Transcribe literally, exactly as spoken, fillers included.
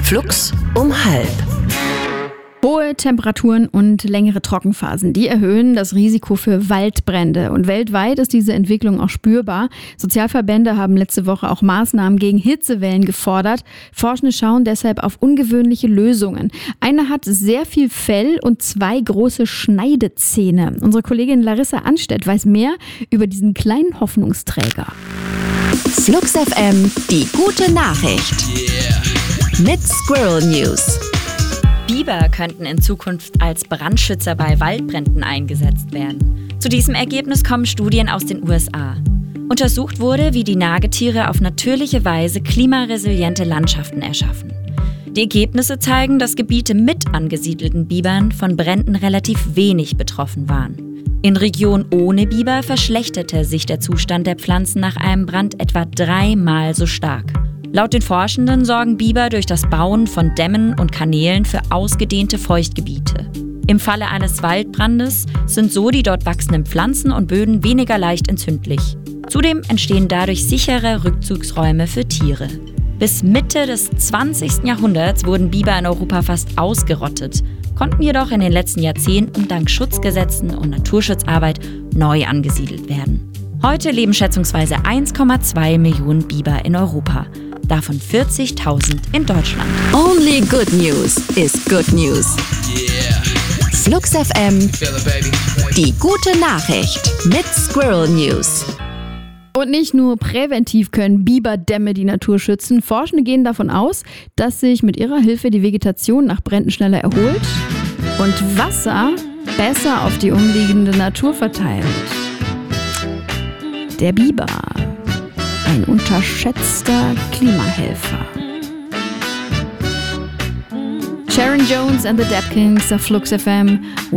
Flux um halb. Hohe Temperaturen und längere Trockenphasen, die erhöhen das Risiko für Waldbrände. Und weltweit ist diese Entwicklung auch spürbar. Sozialverbände haben letzte Woche auch Maßnahmen gegen Hitzewellen gefordert. Forschende schauen deshalb auf ungewöhnliche Lösungen. Eine hat sehr viel Fell und zwei große Schneidezähne. Unsere Kollegin Larissa Anstedt weiß mehr über diesen kleinen Hoffnungsträger. Flux F M, die gute Nachricht. Yeah. Mit Squirrel News. Biber könnten in Zukunft als Brandschützer bei Waldbränden eingesetzt werden. Zu diesem Ergebnis kommen Studien aus den U S A. Untersucht wurde, wie die Nagetiere auf natürliche Weise klimaresiliente Landschaften erschaffen. Die Ergebnisse zeigen, dass Gebiete mit angesiedelten Bibern von Bränden relativ wenig betroffen waren. In Regionen ohne Biber verschlechterte sich der Zustand der Pflanzen nach einem Brand etwa dreimal so stark. Laut den Forschenden sorgen Biber durch das Bauen von Dämmen und Kanälen für ausgedehnte Feuchtgebiete. Im Falle eines Waldbrandes sind so die dort wachsenden Pflanzen und Böden weniger leicht entzündlich. Zudem entstehen dadurch sichere Rückzugsräume für Tiere. Bis Mitte des zwanzigsten Jahrhunderts wurden Biber in Europa fast ausgerottet, konnten jedoch in den letzten Jahrzehnten dank Schutzgesetzen und Naturschutzarbeit neu angesiedelt werden. Heute leben schätzungsweise eins Komma zwei Millionen Biber in Europa, davon vierzigtausend in Deutschland. Only good news is good news. Yeah. Flux F M, die gute Nachricht mit Squirrel News. Und nicht nur präventiv können Biberdämme die Natur schützen. Forschende gehen davon aus, dass sich mit ihrer Hilfe die Vegetation nach Bränden schneller erholt und Wasser besser auf die umliegende Natur verteilt. Der Biber, ein unterschätzter Klimahelfer. Sharon Jones and the Dap Kings of Flux F M.